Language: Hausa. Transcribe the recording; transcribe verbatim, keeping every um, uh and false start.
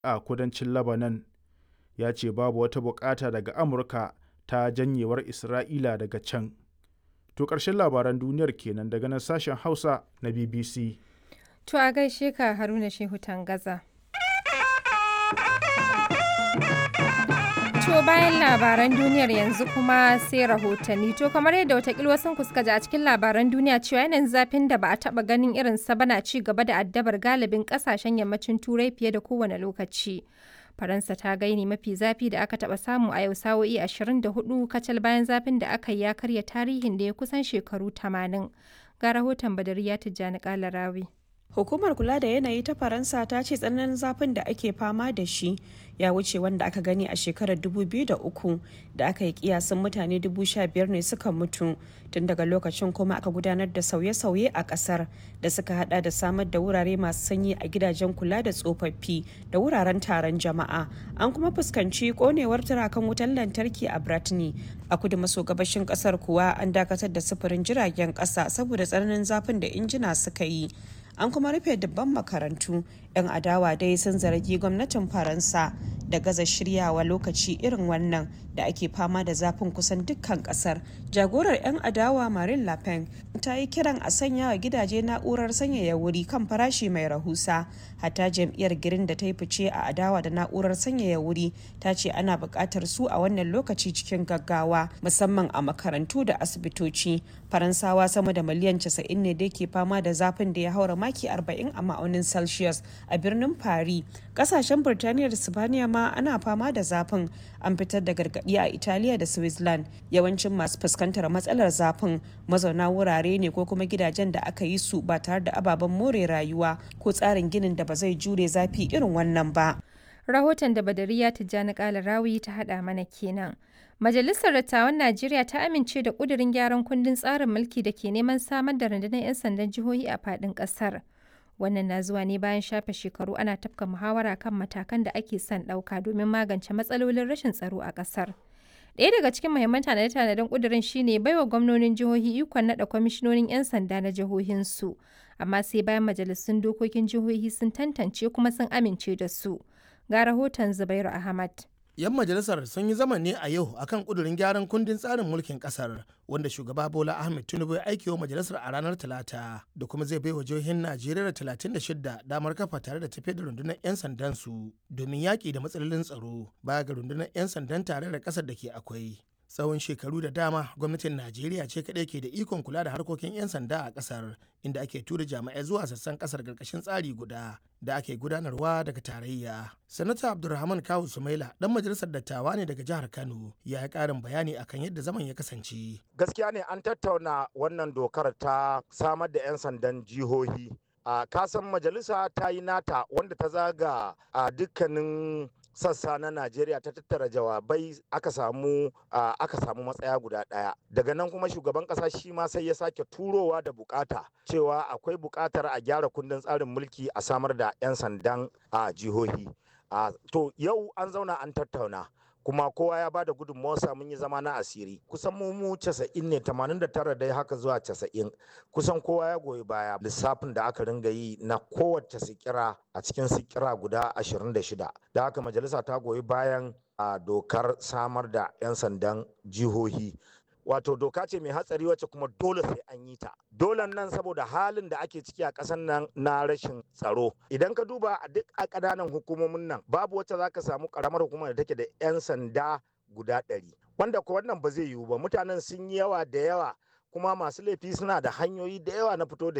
a kudancin Lebanon ya ce babu wata bukata daga Amurka ta janyewar Isra'ila daga can. To ƙarshen labaran duniyar kenan daga nan sashen Hausa na B B C. To a gaishe ka Haruna Shehu Tangaza. To bayan labaran duniyar yanzu kuma sai rahotanni. To kamar yadda watakila wasu suka ji a cikin labaran duniya cewa yanayin zafin da ba a taba ganin irin sa bana ci gaba da addabar galibin kasashen yammacin Turai fiye da kowane lokaci. Faransa ta gaini mafi zafi da aka taba samu a yau sa'o'i ashirin da hudu kacal bayan zafin da aka yi ya karya tarihin da ya kusan shekaru tamanin. Ga rahoton Badariya Tijjani Kalarawi. Hukumar kula da yanayi ta Faransa ta ce tsananin zafin da ake fama da shi ya wuce wanda aka gani a shekarar dubu biyu da uku da aka yi kiyasin mutane dubu sha biyar ne suka mutu. Tun daga lokacin kuma aka gudanar da sauye-sauye a kasar da suka hada da samar da wurare masu sanyi a gidajen kula da tsofaffi da wuraren taron jama'a. An kuma fuskanci konewar turakan wutar lantarki a Brittany. A kudu maso gabashin kasar kuwa an dakatar da sufurin jiragen kasa saboda tsananin zafin da injina suka yi. An kuma rufe dubban makarantu. 'Yan adawa dai sun zargi gwamnatin Faransa da gaza shiryawa lokaci irin wannan da ake fama da zafin kusan dukkan kasar. Jagorar 'yan adawa Marine Le Pen ta yi kiran a sanya wa gidaje na'urar sanyaya wuri kan farashi mai rahusa. Hatta jam'iyyar Green da ta yi fice a adawa da na'urar sanyaya wuri ta ce ana buƙatar su a wannan lokaci cikin gaggawa musamman a makarantu da asibitoci. Faransawa sama da miliyan casa'in ne da ke fama da zafin da ya haura maki arba'in a ma'aunin Celsius a birnin Paris. Kasashen Birtaniya da Sibaniya ma ana fama da zafin. An fitar da gargaɗi a Italiya da Switzerland. Yawancin masu fuskantar matsalar zafin mazauna wurare ne ko kuma gidajen da aka yi su ba tare da ababen more rayuwa ko tsarin ginin da ba zai jure zafi irin wannan ba. Rahoton da Badariya Tijjani Kalarawi ta haɗa mana kenan. Majalisar Dattawan Najeriya ta amince da ƙudurin gyaran kundin tsarin mulki da ke neman samar da rundunar 'yan sandan jihohi a faɗin ƙasar. Wannan na zuwa ne bayan shafe shekaru ana tafka muhawara kan matakan da ake son ɗauka domin magance matsalolin rashin tsaro a ƙasar. Ɗaya daga cikin muhimman tanade-tanaden ƙudurin shine baiwa gwamnonin jihohi ikon naɗa kwamishinonin 'yan sanda na jihohinsu, amma sai bayan majalisun dokokin jihohi sun tantance kuma sun amince da su. Ga rahoton Zubairu Ahmad. 'Yan majalisar sun yi zama ne a yau akan kudurin gyaran kundin tsarin mulkin kasar wanda shugaba Bola Ahmed Tinubu ya aiki wa majalisar a ranar Talata da kuma zai bai wa jihohin Najeriya talatin da shida damar kafa tare da tafiyar da rundunar 'yan sandan su domin yaƙi da matsalolin tsaro baya ga rundunar 'yan sandan tare da ƙasar da ke akwai. Tsawon shekaru da dama gwamnatin Najeriya ce kaɗai ke da ikon kula da harkokin 'yan sanda a ƙasar inda ake tura jami'ai zuwa sassan ƙasar ƙarƙashin tsari guda da ake gudanarwa daga tarayya. Sanata Abdulrahman Kawu Sumaila ɗan majalisar dattawa ne daga jihar Kano ya yi ƙarin bayani akan yadda zaman ya kasance. Gaskiya ne an tattauna wannan dokar ta samar da 'yan sandan jihohi. A kasan majalisa ta yi nata wanda ta zaga a dukkanin sassa na Najeriya ta tattara jawabai aka samu uh, aka samu matsaya guda ɗaya. Daga nan kuma shugaban ƙasa shi ma sai ya sake turowa da bukata cewa akwai bukatar a gyara kundin tsarin mulki a samar da 'yan sandan a uh, jihohi. Uh, to yau an zauna an tattauna. kuma kowa ya bada gudunmawarsa mun yi zama na asiri kusan mu mu casa'in ne tamanin da tara dai haka zuwa casa'in kusan kowa ya goyi baya lissafin da aka ringa yi na kowace sikira a cikin sikira guda ashirin da shida da haka majalisa ta goyi bayan a dokar samar da 'yan sandan jihohi wato doka ce mai hatsari wacce kuma dole sai an yi ta dole nan saboda halin da ake ciki a ƙasar nan na rashin tsaro idan ka duba a duk a ƙananan hukumomin nan babu wacce za ka samu ƙaramar hukumar da take da 'yan sanda guda ɗari wanda ko wannan ba zai yiwu ba mutanen sun yi yawa da yawa kuma masu laifi suna da hanyoyi da yawa na fito da